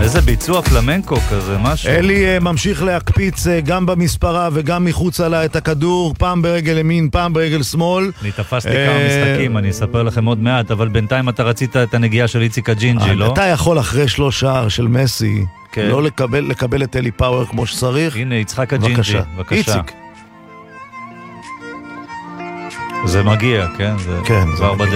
איזה ביצוע פלמנקו כזה, משהו. אלי ממשיך להקפיץ גם במספרה וגם מחוצה לה את הכדור, פעם ברגל ימין, פעם ברגל שמאל. אני תפסתי כמה משחקים, אני אספר לכם עוד מעט, אבל בינתיים אתה רצית את הנגיעה של איציק הג'ינג'י, לא? אתה יכול אחרי 3 שער של מסי, לא לקבל את אלי פאוור כמו שצריך. הנה, יצחק הג'ינג'י, בבקשה. איציק. זה מגיע, כן? כן, זה מגיע.